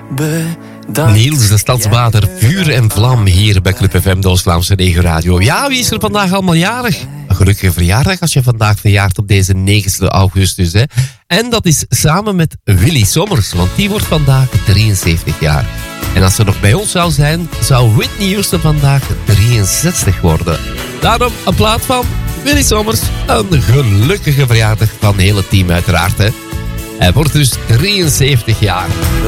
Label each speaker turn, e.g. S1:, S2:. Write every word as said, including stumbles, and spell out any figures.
S1: bedankt.
S2: Niels, de stadsbader, vuur en vlam hier bij Club F M, de Oost-Vlaamse Regio Radio. Ja, wie is er vandaag allemaal jarig? Een gelukkige verjaardag als je vandaag verjaart op deze negende augustus. Hè? En dat is samen met Willy Sommers, want die wordt vandaag drieënzeventig jaar. En als ze nog bij ons zou zijn, zou Whitney Houston vandaag drieënzestig worden. Daarom een plaat van Willy Sommers. Een gelukkige verjaardag van het hele team uiteraard. Hè? Hij wordt dus drieënzeventig jaar.